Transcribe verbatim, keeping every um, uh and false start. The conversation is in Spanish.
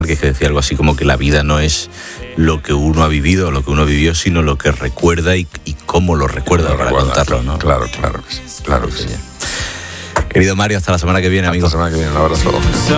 Márquez, que decía algo así como que la vida no es lo que uno ha vivido o lo que uno vivió, sino lo que recuerda y, y cómo lo recuerda para recuerda, contarlo, ¿no? Claro, claro que sí, claro que sí. Querido Mario, hasta la semana que viene, amigo. Hasta la semana que viene, un abrazo.